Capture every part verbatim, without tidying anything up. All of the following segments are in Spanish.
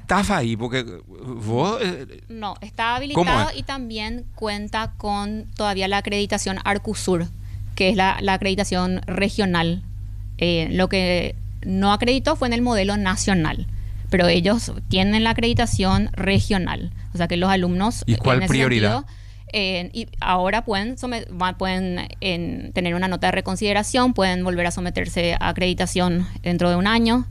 estafa ahí? Porque vos... Eh, no, está habilitado y también cuenta con todavía la acreditación Arcusur, que es la, la acreditación regional. Eh, lo que no acreditó fue en el modelo nacional, pero ellos tienen la acreditación regional. O sea que los alumnos... ¿Y cuál en ese prioridad? Sentido, eh, y ahora pueden, somet- pueden en, tener una nota de reconsideración, pueden volver a someterse a acreditación dentro de un año.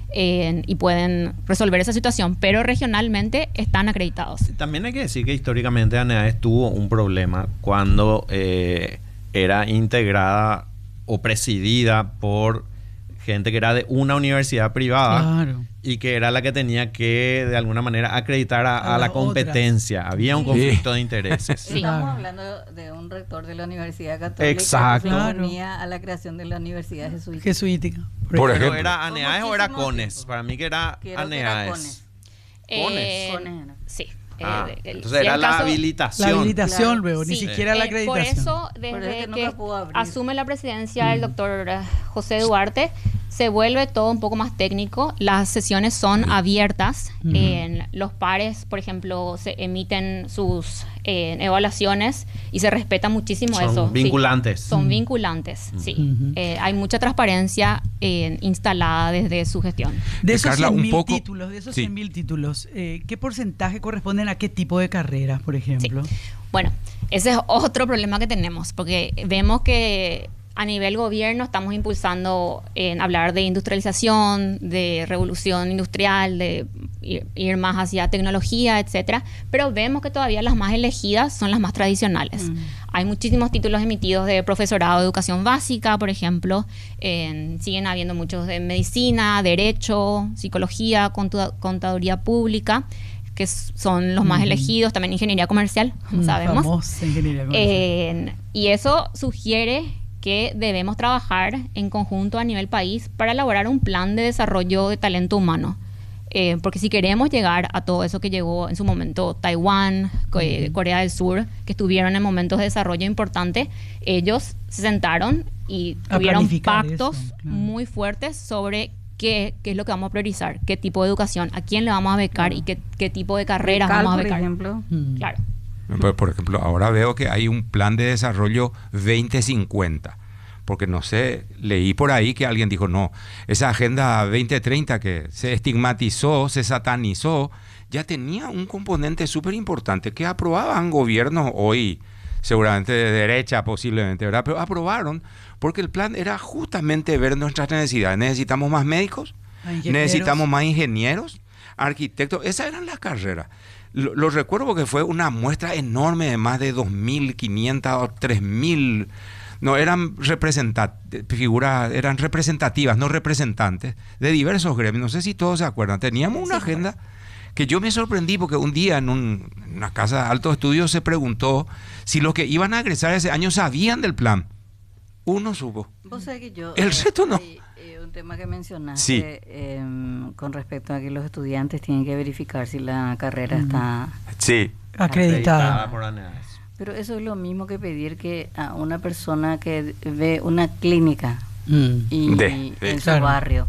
Eh, y pueden resolver esa situación, pero regionalmente están acreditados. También hay que decir que históricamente ANEAES tuvo un problema cuando eh, era integrada o presidida por gente que era de una universidad privada, Claro. y que era la que tenía que de alguna manera acreditar a, A a la las competencia. Había un Sí. conflicto de intereses. Sí. Estamos Claro. hablando de un rector de la Universidad Católica Exacto. que se Claro. oponía a la creación de la Universidad Jesuítica. Jesuítica. Por Pero ejemplo. ¿era ANEAES o era Muchísimo CONES? tiempo. Para mí que era Creo que era ANEAES. CONES. Eh, Cones era. sí. Ah, Eh, el- entonces si era el la caso- La habilitación. habilitación Claro. luego, ni Sí. siquiera la Eh, acreditación. por eso, Por eso desde es que que, nunca pudo abrir. asume la presidencia el doctor José Duarte, se vuelve todo un poco más técnico. Las sesiones son abiertas. Ujú. En los pares, por ejemplo, se emiten sus eh, evaluaciones y se respeta muchísimo Son eso. Sí. vinculantes. Son vinculantes, sí. Ujú. Eh, hay mucha transparencia eh, instalada desde su gestión. De Eh, esos Carla, cien un mil poco- títulos, de esos sí. cien mil títulos, eh, ¿qué porcentaje corresponden a qué tipo de carreras, por ejemplo? Bueno, ese es otro problema que tenemos, porque vemos que a nivel gobierno estamos impulsando en hablar de industrialización, de revolución industrial, de ir, ir más hacia tecnología, etcétera, pero vemos que todavía las más elegidas son las más tradicionales. Mm. Hay muchísimos títulos emitidos de profesorado de educación básica, por ejemplo, en- siguen habiendo muchos de medicina, derecho, psicología, contu- contaduría pública, que s- son los más Ujú. elegidos, también ingeniería comercial, como Mm, sabemos. famosa ingeniería comercial. Eh, y eso sugiere que debemos trabajar en conjunto a nivel país para elaborar un plan de desarrollo de talento humano. Eh, porque si queremos llegar a todo eso que llegó en su momento Taiwán, Co- eh, Corea del Sur, que estuvieron en momentos de desarrollo importante, ellos se sentaron y A tuvieron planificar pactos eso, claro. muy fuertes sobre qué, qué es lo que vamos a priorizar, qué tipo de educación, a quién le vamos a becar y qué, qué tipo de carreras Cal, vamos a por becar. ejemplo. Mm. Claro. Por, por ejemplo, ahora veo que hay un plan de desarrollo veinte cincuenta. Porque no sé, leí por ahí que alguien dijo, no, esa agenda veinte treinta que se estigmatizó, se satanizó, ya tenía un componente súper importante que aprobaban gobiernos hoy, seguramente de derecha posiblemente, ¿verdad? Pero aprobaron porque el plan era justamente ver nuestras necesidades. Necesitamos más médicos, A ingenieros. necesitamos más ingenieros, arquitectos, esas eran las carreras. Lo, lo recuerdo porque fue una muestra enorme de más de dos mil quinientas o tres mil, no eran representantes, figuras, eran representativas, no representantes, de diversos gremios. No sé si todos se acuerdan. Teníamos una agenda que yo me sorprendí porque un día en, un- en una casa de altos estudios se preguntó si los que iban a egresar ese año sabían del plan. Uno supo. Vos sabés que yo... El eh, resto no. hay, eh, un tema que mencionaste Sí. eh, con respecto a que los estudiantes tienen que verificar si la carrera está... Sí. Acreditada. por ANEAES. Pero eso es lo mismo que pedir que a una persona que ve una clínica Mm. y De- de- en su Claro. barrio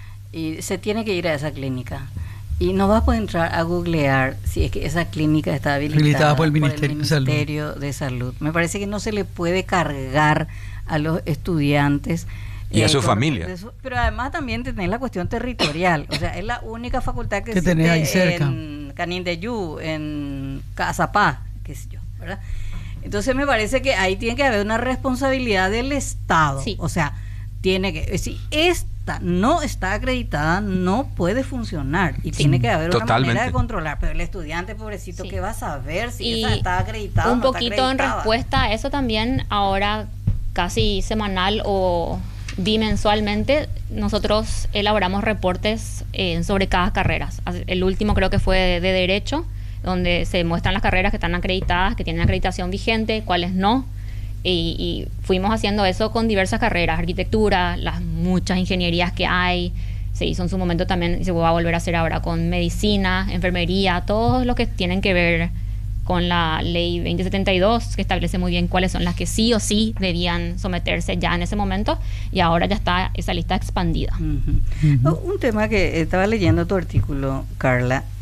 y se tiene que ir a esa clínica y no va a poder entrar a googlear si es que esa clínica está habilitada, Habilitada por el Ministerio de Salud. Ministerio de Salud. Me parece que no se le puede cargar a los estudiantes Y a su con- familia. de su- pero además también tenés la cuestión territorial, o sea, es la única facultad que, Que tenés ahí existe cerca. en Canindeyú, en Cazapá, qué sé yo, ¿verdad? Entonces me parece que ahí tiene que haber una responsabilidad del Estado. Sí. O sea, tiene que, si esta no está acreditada, no puede funcionar. Y tiene que haber una Totalmente. manera de controlar. Pero el estudiante, pobrecito, Sí. ¿qué va a saber si Y esa está acreditada o un no está poquito en acreditada? respuesta a eso también, ahora casi semanal o bimensualmente, nosotros elaboramos reportes eh, sobre cada carrera. El último creo que fue de, de Derecho, donde se muestran las carreras que están acreditadas, que tienen acreditación vigente, cuáles no. Y, y fuimos haciendo eso con diversas carreras, arquitectura, las muchas ingenierías que hay. Se hizo en su momento también y se va a volver a hacer ahora con medicina, enfermería, todos los que tienen que ver con la ley veinte setenta y dos, que establece muy bien cuáles son las que sí o sí debían someterse ya en ese momento, y ahora ya está esa lista expandida. Ujú. Ujú. Un tema que estaba leyendo tu artículo, Carla,